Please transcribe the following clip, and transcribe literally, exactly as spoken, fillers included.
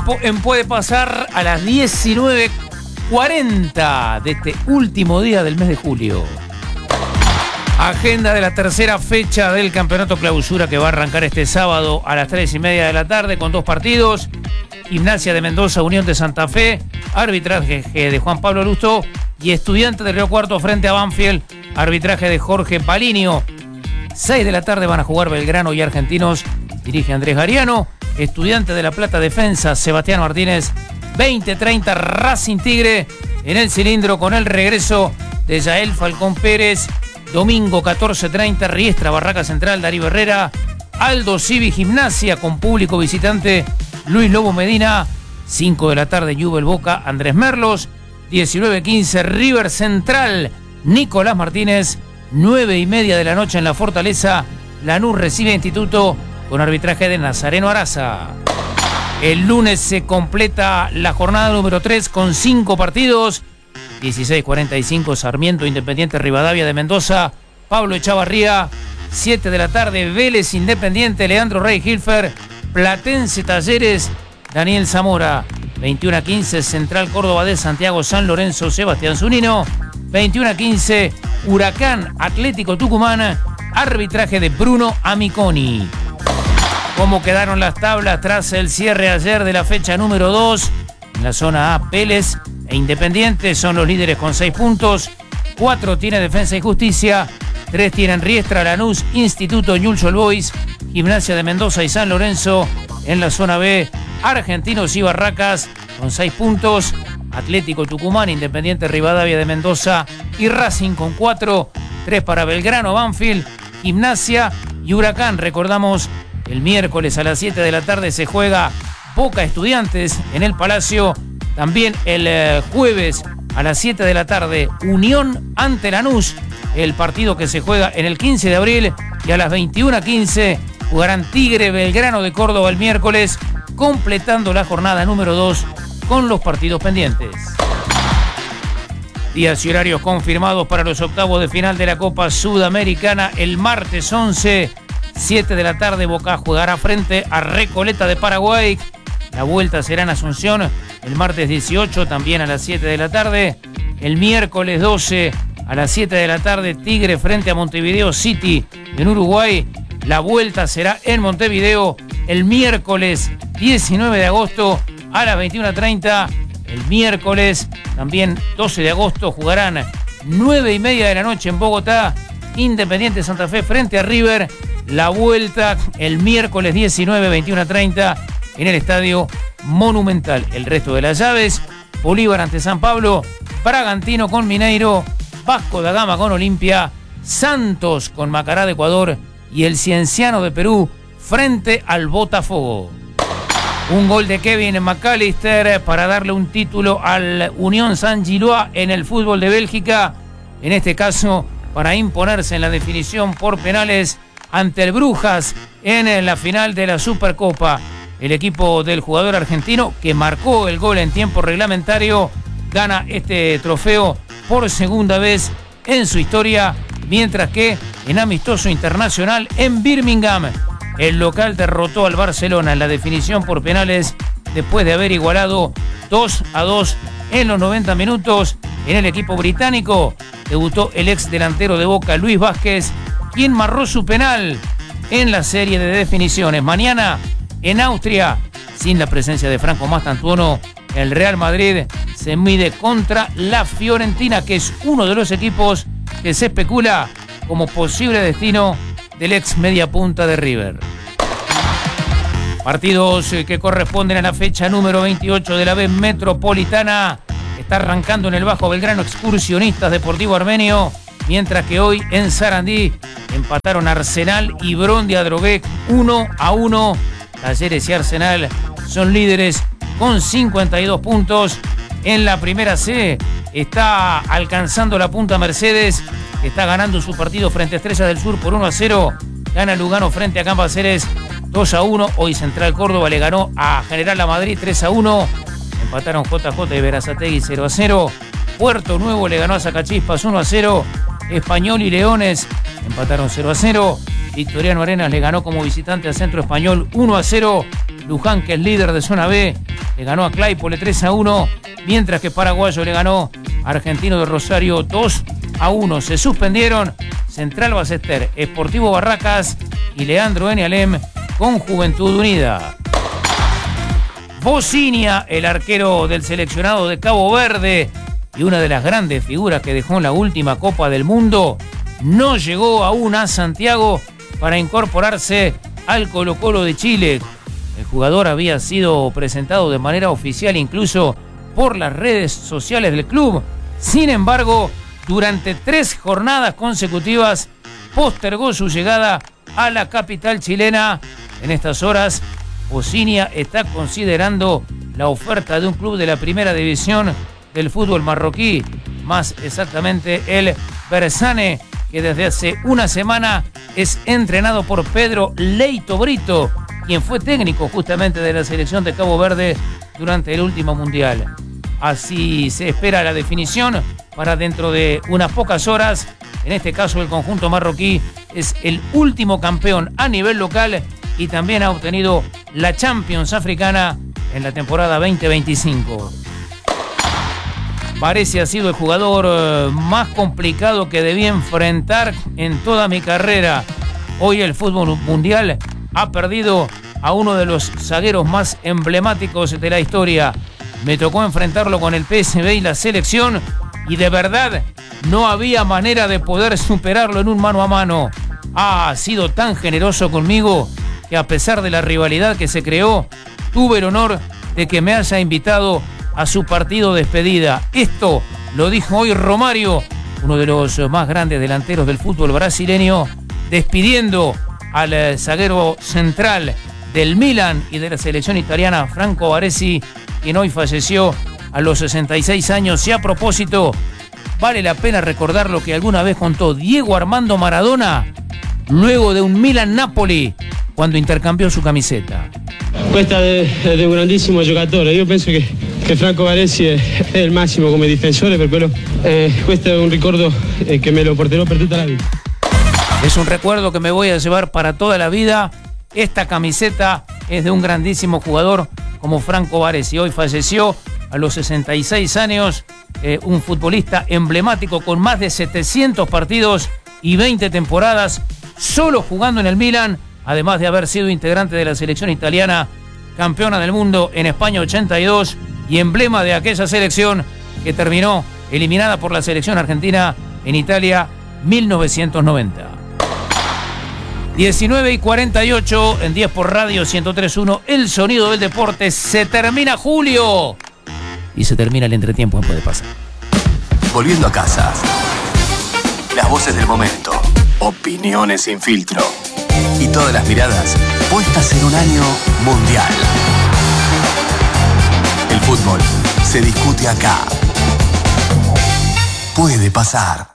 tiempo en Puede Pasar a las diecinueve cuarenta de este último día del mes de julio. Agenda de la tercera fecha del Campeonato Clausura que va a arrancar este sábado a las tres y media de la tarde con dos partidos. Gimnasia de Mendoza, Unión de Santa Fe, arbitraje de Juan Pablo Lustó, y Estudiantes de Río Cuarto frente a Banfield, arbitraje de Jorge Palinio. seis de la tarde van a jugar Belgrano y Argentinos, dirige Andrés Gariano. Estudiantes de La Plata, defensa Sebastián Martínez. veinte treinta Racing Tigre en el cilindro con el regreso de Yael Falcón Pérez. Domingo catorce treinta Riestra, Barraca Central, Darío Herrera. Aldo Civi Gimnasia con público visitante Luis Lobo Medina. cinco de la tarde Newell Boca, Andrés Merlos. diecinueve quince River Central, Nicolás Martínez. nueve y media de la noche en la Fortaleza, Lanús recibe a Instituto con arbitraje de Nazareno Araza. El lunes se completa la jornada número tres con cinco partidos. dieciséis cuarenta y cinco Sarmiento Independiente Rivadavia de Mendoza, Pablo Echavarría. siete de la tarde Vélez Independiente, Leandro Rey Hilfer. Platense Talleres, Daniel Zamora. veintiuno a quince Central Córdoba de Santiago, San Lorenzo, Sebastián Zunino. veintiuno a quince Huracán Atlético Tucumán, arbitraje de Bruno Amiconi. ¿Cómo quedaron las tablas tras el cierre ayer de la fecha número dos? En la zona A, Vélez e Independiente son los líderes con seis puntos. cuatro tiene Defensa y Justicia. tres tienen Riestra, Lanús, Instituto, Newell's Old Boys, Gimnasia de Mendoza y San Lorenzo. En la zona B, Argentinos y Barracas con seis puntos. Atlético Tucumán, Independiente Rivadavia de Mendoza y Racing con cuatro. tres para Belgrano, Banfield, Gimnasia y Huracán. Recordamos, el miércoles a las siete de la tarde se juega Boca Estudiantes en el Palacio. También el eh, jueves a las siete de la tarde, Unión ante Lanús, el partido que se juega en el quince de abril. Y a las veintiuno quince jugarán Tigre Belgrano de Córdoba el miércoles, completando la jornada número dos con los partidos pendientes. Días y horarios confirmados para los octavos de final de la Copa Sudamericana. El martes once, siete de la tarde, Boca jugará frente a Recoleta de Paraguay. La vuelta será en Asunción el martes dieciocho, también a las siete de la tarde. El miércoles doce, a las siete de la tarde, Tigre frente a Montevideo City en Uruguay. La vuelta será en Montevideo el miércoles diecinueve de agosto a las veintiuno treinta. El miércoles, también doce de agosto, jugarán nueve y media de la noche en Bogotá, Independiente Santa Fe frente a River. La vuelta el miércoles diecinueve, veintiuno treinta en el Estadio Monumental. El resto de las llaves: Bolívar ante San Pablo, Bragantino con Mineiro, Vasco da Gama con Olimpia, Santos con Macará de Ecuador y el Cienciano de Perú frente al Botafogo. Un gol de Kevin McAllister para darle un título al Unión Saint-Gilloise en el fútbol de Bélgica, en este caso para imponerse en la definición por penales ante el Brujas en la final de la Supercopa. El equipo del jugador argentino, que marcó el gol en tiempo reglamentario, gana este trofeo por segunda vez en su historia, mientras que en amistoso internacional en Birmingham, el local derrotó al Barcelona en la definición por penales después de haber igualado dos a dos en los noventa minutos. En el equipo británico debutó el ex delantero de Boca, Luis Vázquez, quien marró su penal en la serie de definiciones. Mañana en Austria, sin la presencia de Franco Mastantuono, el Real Madrid se mide contra la Fiorentina, que es uno de los equipos que se especula como posible destino del ex mediapunta de River. Partidos que corresponden a la fecha número veintiocho de la B Metropolitana. Está arrancando en el Bajo Belgrano Excursionistas Deportivo Armenio, mientras que hoy en Sarandí empataron Arsenal y Brondia Drogué uno a uno. Talleres y Arsenal son líderes con cincuenta y dos puntos. En la primera C está alcanzando la punta Mercedes, que está ganando su partido frente a Estrellas del Sur por uno a cero. Gana Lugano frente a Cambaceres dos a uno. Hoy Central Córdoba le ganó a General La Madrid tres a uno. Empataron J J y Berazategui cero a cero. Puerto Nuevo le ganó a Sacachispas uno a cero. Español y Leones empataron cero a cero. Victoriano Arenas le ganó como visitante al Centro Español uno a cero. Luján, que es líder de zona B, le ganó a Claypole tres a uno, mientras que Paraguayo le ganó a Argentino de Rosario dos a uno. Se suspendieron Central Ballester, Sportivo Barracas y Leandro N. Alem con Juventud Unida. Bocinia, el arquero del seleccionado de Cabo Verde y una de las grandes figuras que dejó en la última Copa del Mundo, no llegó aún a Santiago para incorporarse al Colo-Colo de Chile. El jugador había sido presentado de manera oficial incluso por las redes sociales del club. Sin embargo, durante tres jornadas consecutivas postergó su llegada a la capital chilena. En estas horas, Bocinia está considerando la oferta de un club de la primera división del fútbol marroquí, más exactamente el Bersane, que desde hace una semana es entrenado por Pedro Leito Brito, quien fue técnico justamente de la selección de Cabo Verde durante el último mundial. Así se espera la definición para dentro de unas pocas horas. En este caso, el conjunto marroquí es el último campeón a nivel local y también ha obtenido la Champions africana en la temporada veinte veinticinco. Parece ha sido el jugador más complicado que debí enfrentar en toda mi carrera. Hoy el fútbol mundial ha perdido a uno de los zagueros más emblemáticos de la historia. Me tocó enfrentarlo con el P S V y la selección y de verdad no había manera de poder superarlo en un mano a mano. Ha sido tan generoso conmigo que a pesar de la rivalidad que se creó, tuve el honor de que me haya invitado a su partido de despedida. Esto lo dijo hoy Romario, uno de los más grandes delanteros del fútbol brasileño, despidiendo al zaguero central del Milan y de la selección italiana, Franco Baresi, quien hoy falleció a los sesenta y seis años. Y a propósito, vale la pena recordar lo que alguna vez contó Diego Armando Maradona luego de un Milan-Napoli, cuando intercambió su camiseta. Questa è di un grandissimo giocatore. Io penso che, che Franco Baresi è, è il massimo come difensore, per quello eh, questo è un ricordo eh, che me lo porterò per tutta la vita. Es un recuerdo que me voy a llevar para toda la vida. Esta camiseta es de un grandísimo jugador como Franco Baresi. Hoy falleció a los sesenta y seis años, eh, un futbolista emblemático con más de setecientos partidos y veinte temporadas solo jugando en el Milan, además de haber sido integrante de la selección italiana, campeona del mundo en España ochenta y dos y emblema de aquella selección que terminó eliminada por la selección argentina en Italia mil novecientos noventa. diecinueve y cuarenta y ocho en diez por Radio ciento tres punto uno, el sonido del deporte. Se termina julio y se termina el entretiempo, no puede pasar. Volviendo a casa. Las voces del momento. Opiniones sin filtro. Y todas las miradas puestas en un año mundial. El fútbol se discute acá. Puede pasar.